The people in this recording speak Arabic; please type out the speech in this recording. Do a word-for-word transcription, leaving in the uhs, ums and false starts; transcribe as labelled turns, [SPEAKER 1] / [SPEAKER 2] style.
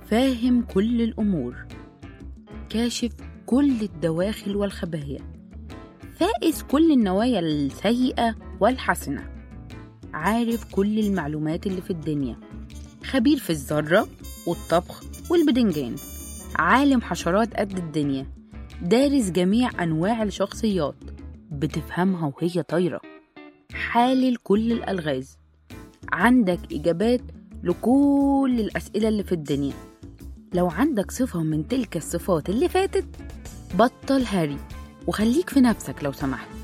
[SPEAKER 1] فاهم كل الأمور، كاشف كل الدواخل والخبايا، فائز كل النوايا السيئة والحسنة، عارف كل المعلومات اللي في الدنيا، خبير في الذرة والطبخ والبدنجان، عالم حشرات قد الدنيا، دارس جميع أنواع الشخصيات، بتفهمها وهي طايرة، حالل كل الألغاز، عندك إجابات لكل الأسئلة اللي في الدنيا. لو عندك صفة من تلك الصفات اللي فاتت، بطل هري وخليك في نفسك لو سمحت.